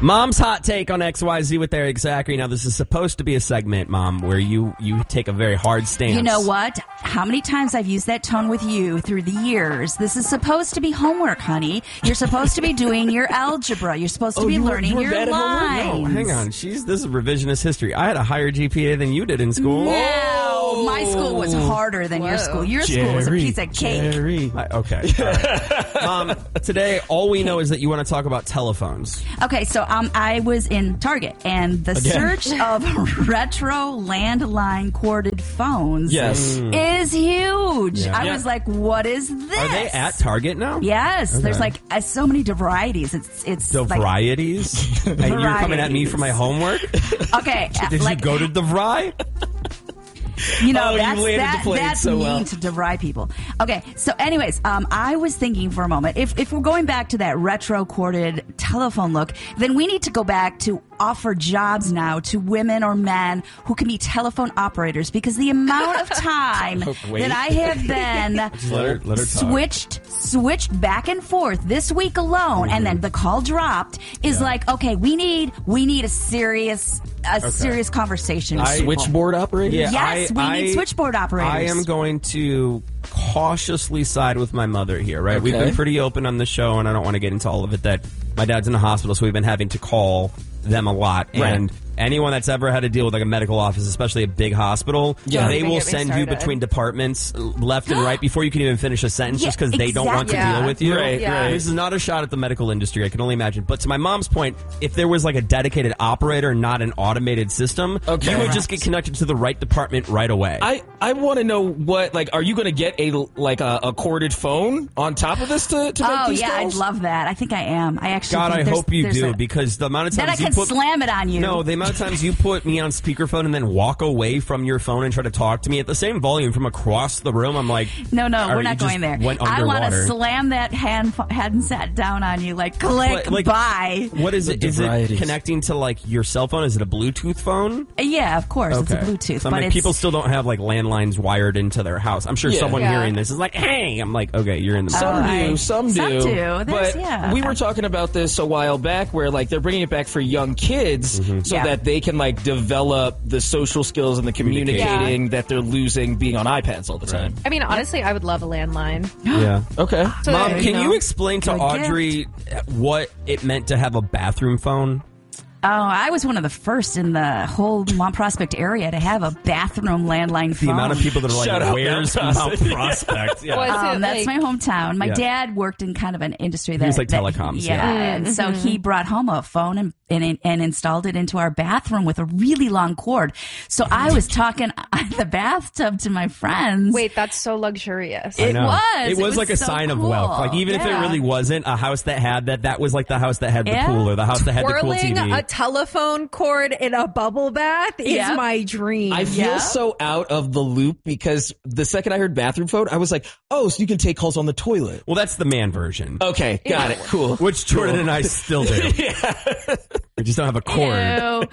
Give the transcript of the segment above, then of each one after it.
Mom's Hot Take on XYZ with Eric Zachary. Now, this is supposed to be a segment, Mom, where you take a very hard stance. You know what? How many times I've used that tone with you through the years. This is supposed to be homework, honey. You're supposed to be doing your algebra. You're supposed to be learning your lines. No, hang on. This is revisionist history. I had a higher GPA than you did in school. No, my school was harder than your school. Your school was a piece of cake. Okay. Right. Mom, today, all we know is that you want to talk about telephones. Okay, so I was in Target, and the search of retro landline corded phones is huge. Yeah. I was like, what is this? Are they at Target now? Yes. Okay. There's like so many varieties. It's the like, varieties? And you're coming at me for my homework? Okay. Did you go to DeVry? You know, that's so mean to DeVry people. Okay, so anyways, I was thinking for a moment, if we're going back to that retro corded telephone look, then we need to go back to offer jobs now to women or men who can be telephone operators, because the amount of time that I have been let her switched back and forth this week alone, and then the call dropped is like, okay, we need a serious conversation. Switchboard operator? Yeah, yes, we need switchboard operators. I am going to cautiously side with my mother here, right? Okay. We've been pretty open on the show, and I don't want to get into all of it, that my dad's in the hospital, so we've been having to call them a lot. Right. And anyone that's ever had to deal with like a medical office, especially a big hospital, they will send you between departments left and right before you can even finish a sentence, just because they don't want to deal with you. Right. This is not a shot at the medical industry, I can only imagine. But to my mom's point, if there was like a dedicated operator, not an automated system, you would just get connected to the right department right away. I want to know what, like, are you going to get a corded phone on top of this to make these calls? I'd love that. I think I am. I actually God, think I hope you do, because the amount of times then I can slam it on you. No, the amount of times you put me on speakerphone and then walk away from your phone and try to talk to me at the same volume from across the room, I'm like, no, we're not going there. I want to slam that handset down on you, like click, bye. What is it? Is it connecting to like your cell phone? Is it a Bluetooth phone? Yeah, of course, okay. It's a Bluetooth. So, but people still don't have like landlines wired into their house. I'm sure someone hearing this is like, hey, I'm like, okay, you're in the Some do. But we were talking about this a while back, where like they're bringing it back for young kids so that they can like develop the social skills and the communicating that they're losing being on iPads all the time. I mean, honestly, I would love a landline. Yeah. Okay. So, Mom, can you explain to Audrey what it meant to have a bathroom phone? Oh, I was one of the first in the whole Mount Prospect area to have a bathroom landline phone. The amount of people that are like, Shout out where's Mount Prospect? Yeah. That's my hometown. My dad worked in kind of an industry that... He was like telecoms. And so he brought home a phone and installed it into our bathroom with a really long cord. So I was talking in the bathtub to my friends. Wait, that's so luxurious. It was like a so sign of cool. wealth. Like, even if it really wasn't a house that had that was like the house that had the pool, or the house that had the cool Twirling TV. a telephone cord in a bubble bath is my dream. I feel so out of the loop, because the second I heard bathroom phone, I was like, oh, so you can take calls on the toilet. Well, that's the man version. Okay, got it. Cool. Which Jordan and I still do. We just don't have a cord.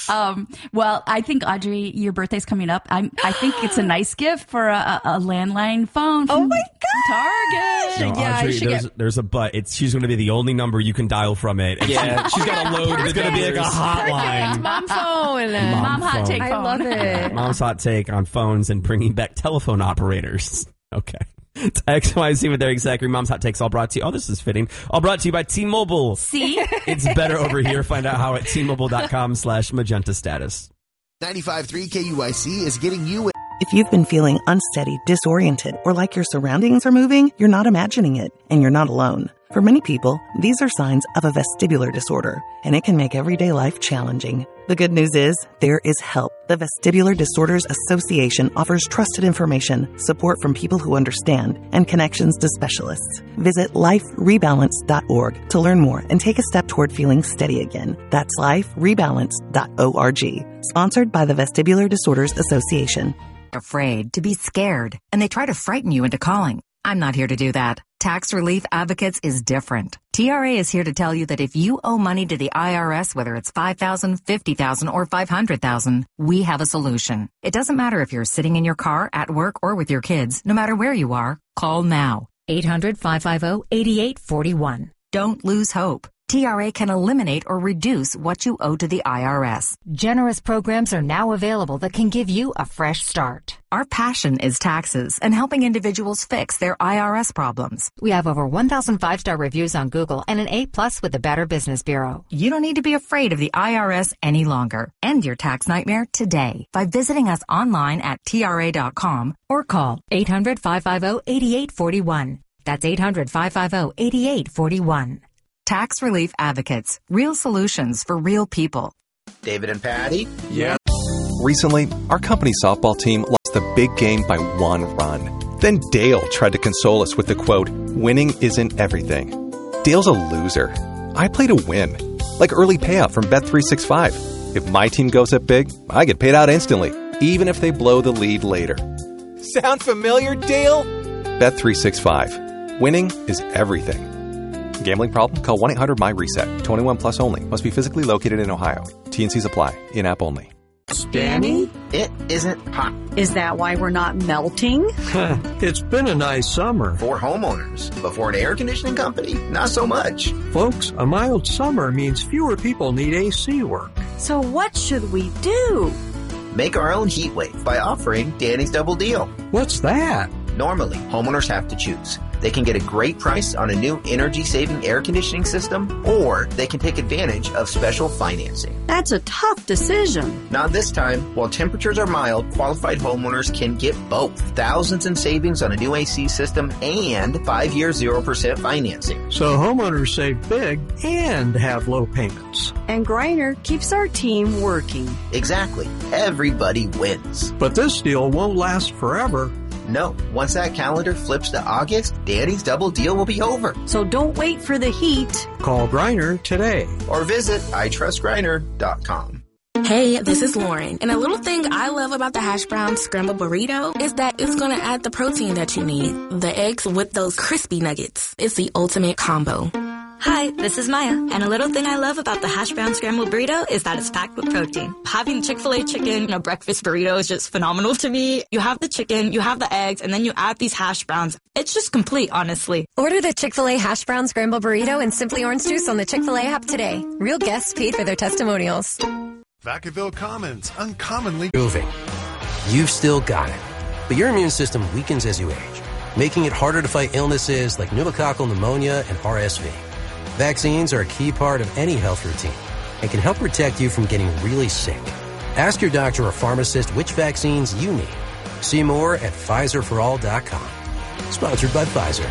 Well, I think, Audrey, your birthday's coming up. I think it's a nice gift for a landline phone from Target. No, Audrey, there's a but. She's going to be the only number you can dial from it. Yeah, she's got to load. It's going to be like a hotline. Mom phone. Mom hot take phone. I love it. Mom's hot take on phones and bringing back telephone operators. Okay. It's XYZ with Eric Zachary. Mom's hot takes all brought to you. Oh, this is fitting. All brought to you by T-Mobile. See? It's better over here. Find out how at T-Mobile.com/magenta status. 95.3 KUIC is getting you. If you've been feeling unsteady, disoriented, or like your surroundings are moving, you're not imagining it, and you're not alone. For many people, these are signs of a vestibular disorder, and it can make everyday life challenging. The good news is, there is help. The Vestibular Disorders Association offers trusted information, support from people who understand, and connections to specialists. Visit liferebalance.org to learn more and take a step toward feeling steady again. That's liferebalance.org. Sponsored by the Vestibular Disorders Association. Afraid to be scared, and they try to frighten you into calling. I'm not here to do that. Tax Relief Advocates is different. TRA is here to tell you that if you owe money to the IRS, whether it's $5,000, $50,000, or $500,000, we have a solution. It doesn't matter if you're sitting in your car, at work, or with your kids. No matter where you are, call now. 800-550-8841. Don't lose hope. TRA can eliminate or reduce what you owe to the IRS. Generous programs are now available that can give you a fresh start. Our passion is taxes and helping individuals fix their IRS problems. We have over 1,000 5-star reviews on Google and an A+ with the Better Business Bureau. You don't need to be afraid of the IRS any longer. End your tax nightmare today by visiting us online at TRA.com or call 800-550-8841. That's 800-550-8841. Tax Relief Advocates. Real solutions for real people. David and Patty? Yeah. Recently, our company softball team lost the big game by 1 run. Then Dale tried to console us with the quote, "Winning isn't everything." Dale's a loser. I play to win. Like early payout from Bet365. If my team goes up big, I get paid out instantly, even if they blow the lead later. Sound familiar, Dale? Bet365. Winning is everything. Gambling problem? Call 1-800-MY-RESET. 21 plus only. Must be physically located in Ohio. T&Cs apply. In-app only. Danny? It isn't hot. Is that why we're not melting? It's been a nice summer. For homeowners. But for an air conditioning company, not so much. Folks, a mild summer means fewer people need AC work. So what should we do? Make our own heat wave by offering Danny's Double Deal. What's that? Normally, homeowners have to choose. They can get a great price on a new energy-saving air conditioning system, or they can take advantage of special financing. That's a tough decision. Not this time. While temperatures are mild, qualified homeowners can get both. Thousands in savings on a new AC system and 5-year 0% financing. So homeowners save big and have low payments. And Greiner keeps our team working. Exactly. Everybody wins. But this deal won't last forever. No, once that calendar flips to August, Danny's Double Deal will be over. So don't wait for the heat. Call Greiner today. Or visit itrustgriner.com. Hey, this is Lauren, and a little thing I love about the hash brown scrambled burrito is that it's going to add the protein that you need. The eggs with those crispy nuggets. It's the ultimate combo. Hi, this is Maya, and a little thing I love about the hash brown scrambled burrito is that it's packed with protein. Having Chick-fil-A chicken in a breakfast burrito is just phenomenal to me. You have the chicken, you have the eggs, and then you add these hash browns. It's just complete, honestly. Order the Chick-fil-A hash brown scrambled burrito and Simply Orange Juice on the Chick-fil-A app today. Real guests paid for their testimonials. Vacaville Commons, uncommonly moving. You've still got it, but your immune system weakens as you age, making it harder to fight illnesses like pneumococcal pneumonia and RSV. Vaccines are a key part of any health routine and can help protect you from getting really sick. Ask your doctor or pharmacist which vaccines you need. See more at PfizerForAll.com. Sponsored by Pfizer.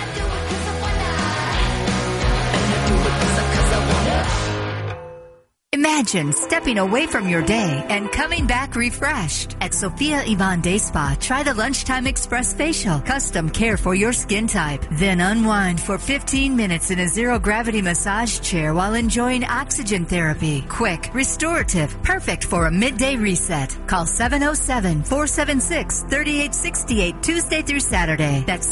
Imagine stepping away from your day and coming back refreshed. At Sophia Yvonne Day Spa, try the Lunchtime Express Facial, custom care for your skin type. Then unwind for 15 minutes in a zero-gravity massage chair while enjoying oxygen therapy. Quick, restorative, perfect for a midday reset. Call 707-476-3868 Tuesday through Saturday. That's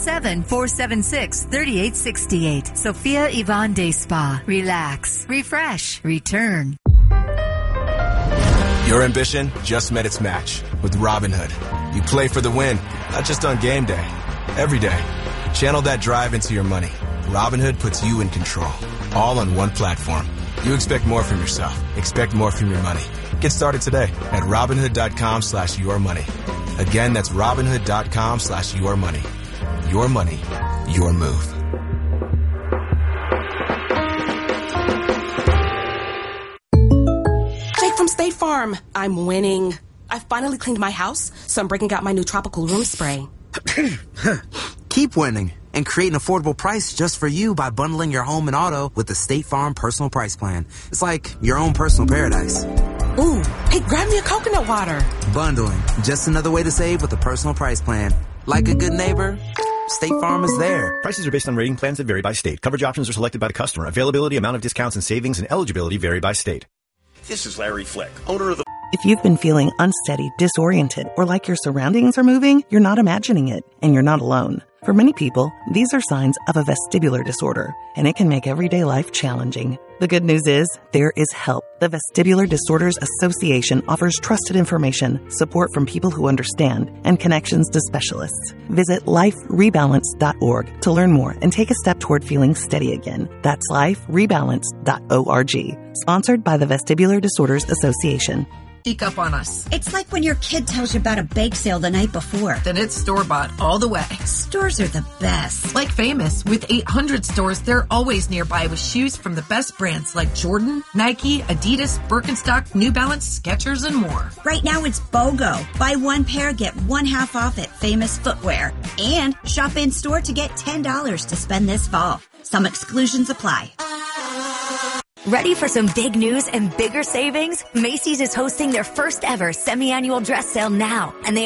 707-476-3868. Sophia Yvonne Day Spa. Relax, refresh, return. Your ambition just met its match with Robinhood. You play for the win, not just on game day. Every day. Channel that drive into your money. Robinhood puts you in control. All on one platform. You expect more from yourself. Expect more from your money. Get started today at Robinhood.com/yourmoney. Again, that's Robinhood.com/yourmoney. Your money, your move. From State Farm. I'm winning. I finally cleaned my house, so I'm breaking out my new tropical room spray. Keep winning and create an affordable price just for you by bundling your home and auto with the State Farm Personal Price Plan. It's like your own personal paradise. Ooh, hey, grab me a coconut water. Bundling, just another way to save with the Personal Price Plan. Like a good neighbor, State Farm is there. Prices are based on rating plans that vary by state. Coverage options are selected by the customer. Availability, amount of discounts and savings, and eligibility vary by state. This is Larry Fleck, owner of the... If you've been feeling unsteady, disoriented, or like your surroundings are moving, you're not imagining it, and you're not alone. For many people, these are signs of a vestibular disorder, and it can make everyday life challenging. The good news is there is help. The Vestibular Disorders Association offers trusted information, support from people who understand, and connections to specialists. Visit liferebalance.org to learn more and take a step toward feeling steady again. That's liferebalance.org. Sponsored by the Vestibular Disorders Association. Sneak up on us. It's like when your kid tells you about a bake sale the night before. Then it's store-bought all the way. Stores are the best. Like Famous, with 800 stores, they're always nearby with shoes from the best brands like Jordan, Nike, Adidas, Birkenstock, New Balance, Skechers, and more. Right now it's BOGO. Buy one pair, get one half off at Famous Footwear. And shop in-store to get $10 to spend this fall. Some exclusions apply. Ready for some big news and bigger savings? Macy's is hosting their first ever semi-annual dress sale now, and they